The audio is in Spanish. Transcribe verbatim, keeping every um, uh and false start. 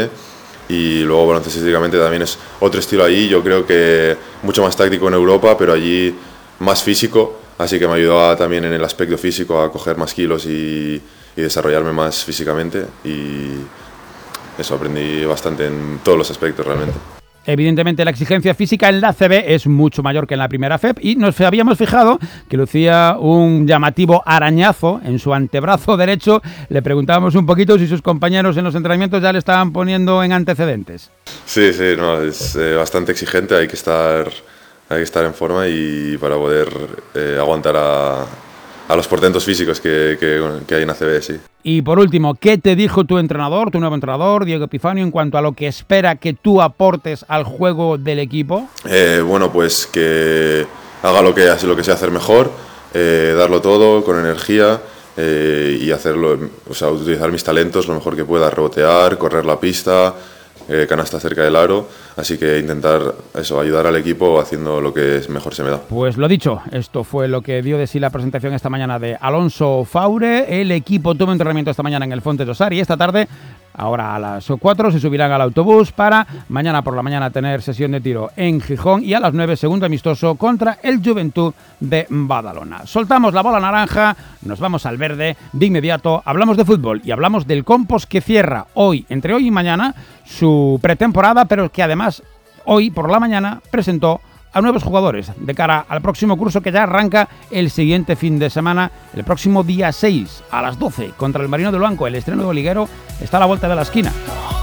físicamente. Y luego baloncestísticamente también es otro estilo allí, yo creo que mucho más táctico en Europa, pero allí más físico, así que me ayudó a, también en el aspecto físico a coger más kilos y, y desarrollarme más físicamente, y eso, aprendí bastante en todos los aspectos realmente. Evidentemente la exigencia física en la A C B es mucho mayor que en la primera F E P y nos habíamos fijado que lucía un llamativo arañazo en su antebrazo derecho. Le preguntábamos un poquito si sus compañeros en los entrenamientos ya le estaban poniendo en antecedentes. Sí, sí, no, es eh, bastante exigente, hay que estar, hay que estar en forma y para poder eh, aguantar a, a los portentos físicos que, que, que hay en A C B, sí. Y por último, ¿qué te dijo tu entrenador, tu nuevo entrenador, Diego Epifanio, en cuanto a lo que espera que tú aportes al juego del equipo? Eh, bueno, pues que haga lo que, lo que sé hacer mejor, eh, darlo todo con energía eh, y hacerlo, o sea, utilizar mis talentos lo mejor que pueda, rebotear, correr la pista, eh, canasta cerca del aro, así que intentar eso, ayudar al equipo haciendo lo que mejor se me da. Pues lo dicho, esto fue lo que dio de sí la presentación esta mañana de Alonso Faure. El equipo tuvo entrenamiento esta mañana en el Fonte de Osar y esta tarde, ahora a las cuatro, se subirán al autobús para mañana por la mañana tener sesión de tiro en Gijón y a las nueve segundo amistoso contra el Juventud de Badalona. Soltamos la bola naranja, nos vamos al verde de inmediato, hablamos de fútbol y hablamos del Compos que cierra hoy, entre hoy y mañana, su pretemporada, pero que además hoy por la mañana presentó a nuevos jugadores de cara al próximo curso que ya arranca el siguiente fin de semana, el próximo día seis a las doce contra el Marino del Banco. El estreno de Oliguero está a la vuelta de la esquina.